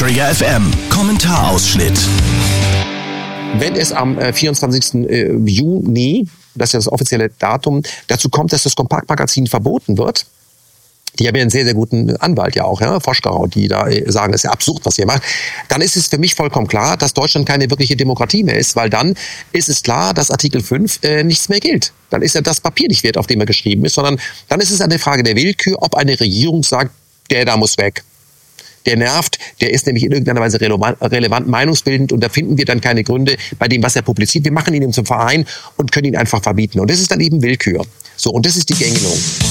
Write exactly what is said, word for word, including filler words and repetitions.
Trigger F M Kommentarausschnitt. Wenn es am äh, vierundzwanzigsten Juni, das ist ja das offizielle Datum, dazu kommt, dass das Kompaktmagazin verboten wird, die haben ja einen sehr, sehr guten Anwalt ja auch, ja, Voschkau, die da sagen, es ist ja absurd, was ihr macht, dann ist es für mich vollkommen klar, dass Deutschland keine wirkliche Demokratie mehr ist, weil dann ist es klar, dass Artikel fünf äh, nichts mehr gilt. Dann ist ja das Papier nicht wert, auf dem er geschrieben ist, sondern dann ist es eine Frage der Willkür, ob eine Regierung sagt, der da muss weg. Der nervt, der ist nämlich in irgendeiner Weise relevant, relevant meinungsbildend und da finden wir dann keine Gründe bei dem, was er publiziert. Wir machen ihn zum Verein und können ihn einfach verbieten. Und das ist dann eben Willkür. So, und das ist die Gängelung.